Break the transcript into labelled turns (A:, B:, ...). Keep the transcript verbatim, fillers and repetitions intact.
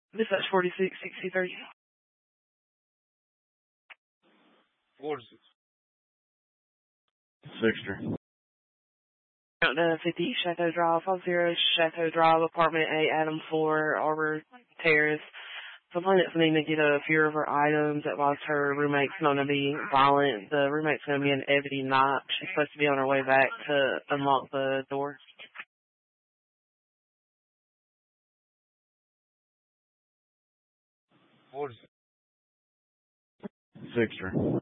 A: Dispatch forty-six sixty-three.
B: What is it?
C: Sixter.
A: Uh, fifty Chateau Drive, five zero Chateau Drive, apartment eight, Adam four, Arbor Terrace. Complainant's going to get a few of her items that whilst her roommate's going to be violent. The roommate's going to be an Ebony Knight. She's supposed to be on her way back to unlock the door.
B: What is it?
C: Sixter.